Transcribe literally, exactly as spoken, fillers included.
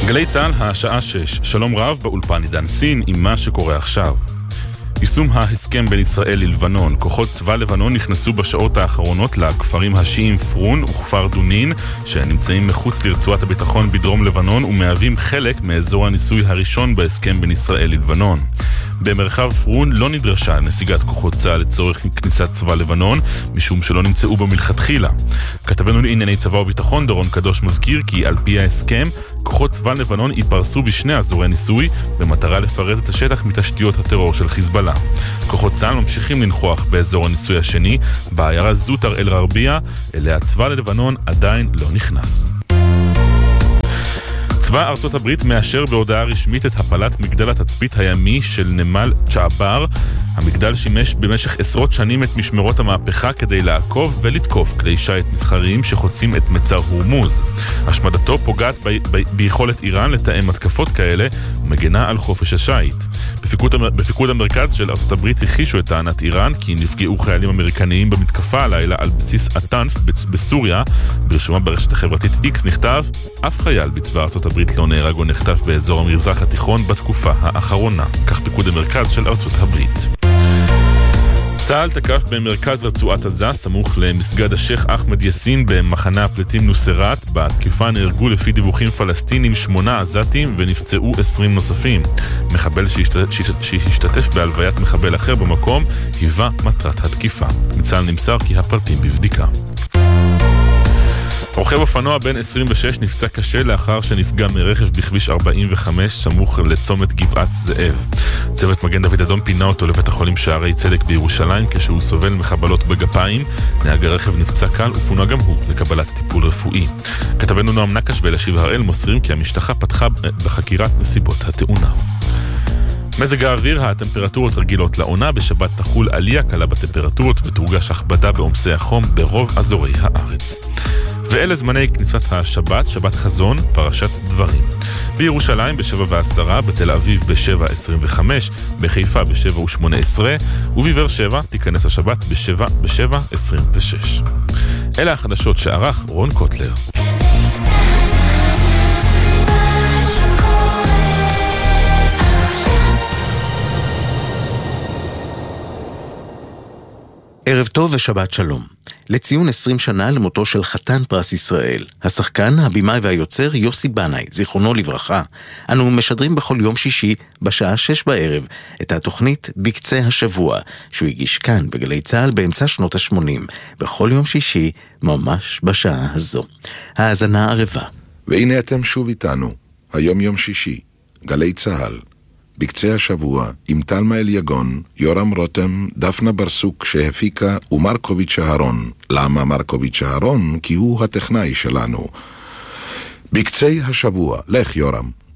גלי צהל, השעה שש. שלום רב, באולפן עידן סין עם מה שקורה עכשיו. יישום ההסכם בין ישראל ללבנון. כוחות צבא לבנון נכנסו בשעות האחרונות לכפרים השיעים פרון וכפר דונין, שנמצאים מחוץ לרצועת הביטחון בדרום לבנון ומהווים חלק מאזור הניסוי הראשון בהסכם בין ישראל ללבנון. במרחב פרון לא נדרשה נסיגת כוחות צה"ל לצורך כניסת צבא לבנון, משום שלא נמצאו בו מלכתחילה. כתבנו לענייני צבא וביטחון דורון קדוש מזכיר כי על פי ההסכם, כוחות צבא לבנון ייפרסו בשני אזורי ניסוי, במטרה לפרז את השטח מתשתיות הטרור של חיזבאללה. כוחות צה"ל ממשיכים לנחוח באזור הניסוי השני, בעיירה זוטר אל ררביה, אליה צבא ללבנון עדיין לא נכנס. צבא ארצות הברית מאשר בהודעה רשמית את הפלת מגדל התצפית הימי של נמל צ'עבר. המגדל שימש במשך עשרות שנים את משמרות המהפכה כדי לעקוב ולתקוף כלי שיט מסחריים שחוצים את מצר הורמוז. השמדתו פוגעת ב- ב- ביכולת איראן לתאם התקפות כאלה ומגנה על חופש השיט. בפיקוד, בפיקוד המרכז של ארצות הברית הכחישו את טענת איראן כי נפגעו חיילים אמריקניים במתקפה הלילה על בסיס הטנף בסוריה. ברשומה ברשת החברתית X נכתב: אף חייל בצבא ארצות הברית לא נהרג או נחטף באזור המזרח התיכון בתקופה האחרונה. כך פיקוד המרכז של ארצות הברית. צה"ל תקף במרכז רצועת עזה, סמוך למסגד השייח אחמד יאסין במחנה הפליטים נוסרת. בתקיפה נהרגו לפי דיווחים פלסטינים שמונה עזתים ונפצעו עשרים נוספים. מחבל שהשתתף, שהשתתף בהלוויית מחבל אחר במקום היווה מטרת התקיפה. מצה"ל נמסר כי הפרטים בבדיקה. רוכב אופנוע בן עשרים ושש נפצע קשה לאחר שנפגע מרכב בכביש ארבעים וחמש סמוך לצומת גבעת זאב. צוות מגן דוד אדום פינה אותו לבית החולים שערי צדק בירושלים כשהוא סובל מחבלות בגפיים. נהג הרכב נפצע קל ופונה גם הוא לקבלת טיפול רפואי. כתבנו נועם נקש ולשיב הראל מוסרים כי המשטרה פתחה בחקירת נסיבות התאונה. מזג האוויר, הטמפרטורות רגילות לעונה. בשבת תחול עלייה קלה בטמפרטורות ותורגש הכבדה בעומסי החום ברוב אזורי הארץ. ואלה זמני כניסת השבת, שבת חזון, פרשת דברים. בירושלים בשבע ועשרה, בתל אביב בשבע עשרים וחמש, בחיפה בשבע ושמונה עשרה, ובבאר שבע תיכנס השבת בשבע בשבע עשרים ושש. אלה החדשות שערך רון קוטלר. ערב טוב ושבת שלום. לציון עשרים שנה למותו של חתן פרס ישראל, השחקן, הבימאי והיוצר יוסי בנאי, זיכרונו לברכה, אנו משדרים בכל יום שישי בשעה שש בערב את התוכנית בקצה השבוע, שהוא הגיש כאן בגלי צהל באמצע שנות ה-שמונים, בכל יום שישי ממש בשעה הזו. האזנה ערבה. והנה אתם שוב איתנו, היום יום שישי, גלי צהל. בקצה השבוע, עם תלמה אליגון, יורם רותם, דפנה ברסוק שהפיקה ומרקוביץ' אהרון. למה מרקוביץ' אהרון? כי הוא הטכנאי שלנו. בקצה השבוע, לך יורם.